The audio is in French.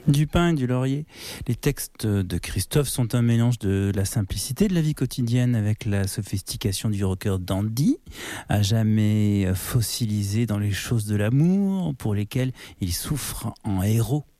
Du pain et du laurier. Les textes de Christophe sont un mélange de la simplicité de la vie quotidienne avec la sophistication du rocker dandy, à jamais fossilisé dans les choses de l'amour pour lesquelles il souffre en héros.